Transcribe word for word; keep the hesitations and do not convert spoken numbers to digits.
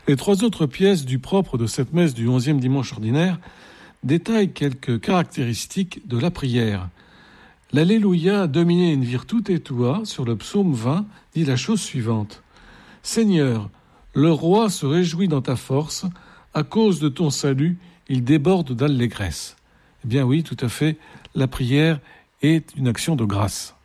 Les trois autres pièces du propre de cette messe du onzième dimanche ordinaire détaillent quelques caractéristiques de la prière. L'Alléluia dominé in virtute tua sur le psaume vingt dit la chose suivante. Seigneur, le roi se réjouit dans ta force, à cause de ton salut, il déborde d'allégresse. Eh bien oui, tout à fait, la prière est une action de grâce.